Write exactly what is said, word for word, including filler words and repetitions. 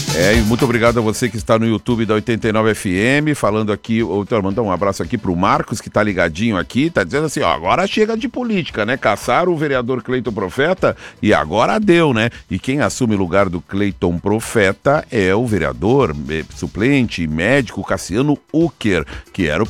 É, e muito obrigado a você que está no YouTube da oitenta e nove F M, falando aqui, eu quero mandar um abraço aqui pro Marcos, que tá ligadinho aqui, tá dizendo assim, ó, agora chega de política, né? Caçaram o vereador Cleiton Profeta e agora deu, né? E quem assume o lugar do Cleiton Profeta é o vereador, suplente, médico Cassiano Ucker, que era o